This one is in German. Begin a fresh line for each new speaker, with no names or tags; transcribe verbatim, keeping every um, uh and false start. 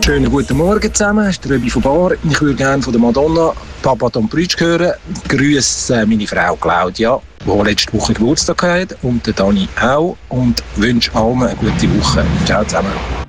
Schönen guten Morgen zusammen, das ist der Röbi von Bar. Ich würde gerne von der Madonna «Papa Don't Preach» hören. Grüße meine Frau Claudia, die letzte Woche Geburtstag hatte, und der Dani auch. Und wünsche allen eine gute Woche. Ciao zusammen.